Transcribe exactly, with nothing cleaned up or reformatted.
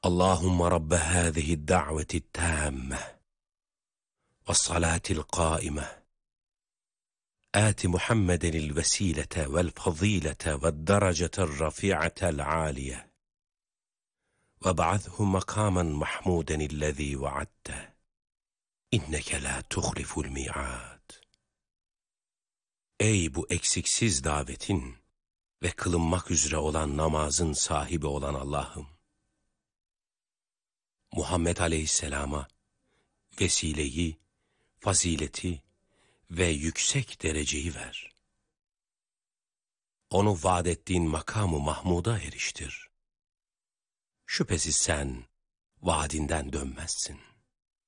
Allahümme Rabbe hâzihi da'veti tâmme ve salatil qâime آت محمد الوسيلة والفضيلة والدرجة الرفيعة العالية وابعثه مقاما محمودا الذي وعدته إنك لا تخلف الميعاد. Ey bu eksiksiz davetin ve kılınmak üzere olan namazın sahibi olan Allah'ım! Muhammed Aleyhisselam'a vesileyi, fazileti ve yüksek dereceyi ver. Onu vaad ettiğin makamı Mahmud'a eriştir. Şüphesiz sen vaadinden dönmezsin.